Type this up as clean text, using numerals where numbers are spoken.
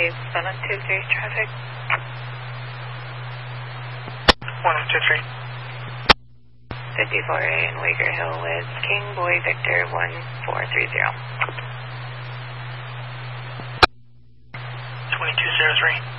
Dave, 723 traffic. 123. 54A in Wager Hill with King Boy Victor 1430. 2203.